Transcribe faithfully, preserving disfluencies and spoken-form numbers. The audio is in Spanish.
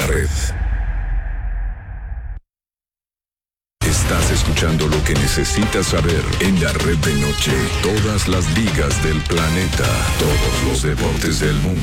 red. Estás escuchando lo que necesitas saber en la red de noche. Todas las ligas del planeta, todos los deportes del mundo.